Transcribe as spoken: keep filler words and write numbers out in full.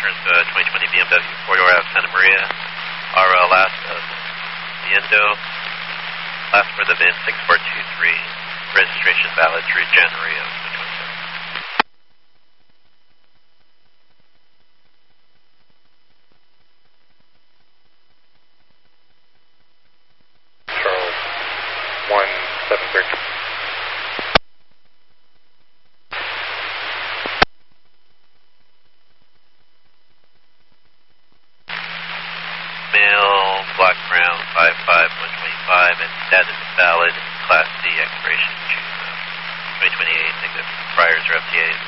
insurance uh, twenty twenty B M W four-door out of Santa Maria. Our uh, last of the Indo, last for the V I N six four two three, registration valid through January of twenty twenty-seven. Charles, one seven three. Male, black brown, five five one twenty-five, and status valid, Class C, expiration June of twenty twenty-eight. I think the priors are F T As.